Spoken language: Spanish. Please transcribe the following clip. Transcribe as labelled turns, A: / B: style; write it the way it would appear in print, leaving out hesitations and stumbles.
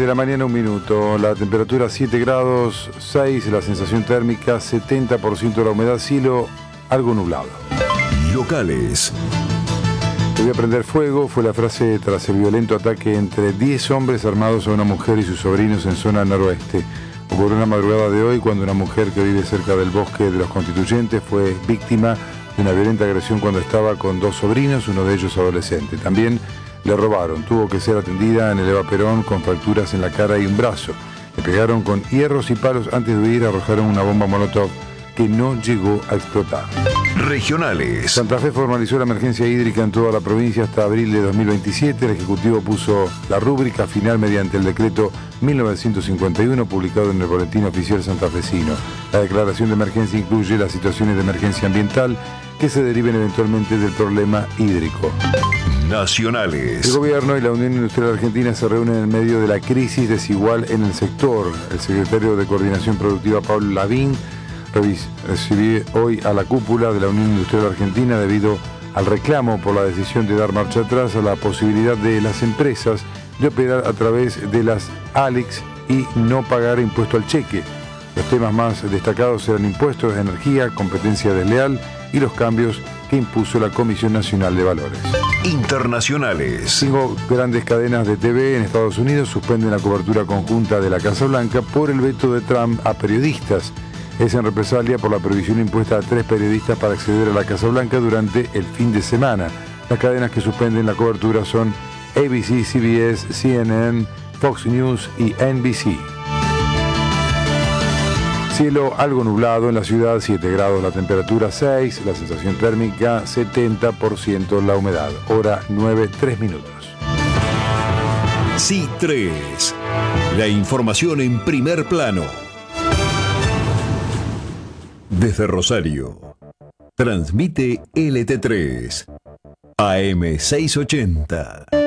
A: de la mañana, 1 minuto. La temperatura 7 grados 6, la sensación térmica 70% de la humedad, cielo algo nublado.
B: Locales.
A: Te voy a prender fuego, fue la frase tras el violento ataque entre 10 hombres armados a una mujer y sus sobrinos en zona noroeste. Ocurrió en la madrugada de hoy cuando una mujer que vive cerca del bosque de los Constituyentes fue víctima de una violenta agresión cuando estaba con 2 sobrinos, uno de ellos adolescente. También le robaron, tuvo que ser atendida en el Eva Perón con fracturas en la cara y un brazo. Le pegaron con hierros y palos, antes de huir arrojaron una bomba molotov que no llegó a explotar.
B: Regionales.
A: Santa Fe formalizó la emergencia hídrica en toda la provincia hasta abril de 2027. El Ejecutivo puso la rúbrica final mediante el decreto 1951 publicado en el Boletín Oficial Santafesino. La declaración de emergencia incluye las situaciones de emergencia ambiental que se deriven eventualmente del problema hídrico.
B: Nacionales.
A: El gobierno y la Unión Industrial Argentina se reúnen en medio de la crisis desigual en el sector. El secretario de Coordinación Productiva, Pablo Lavín, recibió hoy a la cúpula de la Unión Industrial Argentina debido al reclamo por la decisión de dar marcha atrás a la posibilidad de las empresas de operar a través de las ALICs y no pagar impuesto al cheque. Los temas más destacados eran impuestos de energía, competencia desleal y los cambios que impuso la Comisión Nacional de Valores.
B: Internacionales.
A: 5 grandes cadenas de TV en Estados Unidos suspenden la cobertura conjunta de la Casa Blanca por el veto de Trump a periodistas. Es en represalia por la prohibición impuesta a 3 periodistas para acceder a la Casa Blanca durante el fin de semana. Las cadenas que suspenden la cobertura son ABC, CBS, CNN, Fox News y NBC. Cielo algo nublado en la ciudad, 7 grados la temperatura, 6, la sensación térmica 70%, la humedad. Hora 9, 3 minutos.
B: Sí 3. La información en primer plano. Desde Rosario, transmite LT3, AM 680.